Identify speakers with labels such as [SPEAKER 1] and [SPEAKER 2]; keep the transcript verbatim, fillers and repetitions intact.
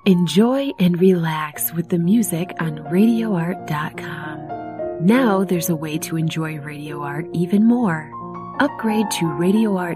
[SPEAKER 1] Enjoy and relax with the music on radio art dot com. Now there's a way to enjoy Radio Art even more. Upgrade to radio art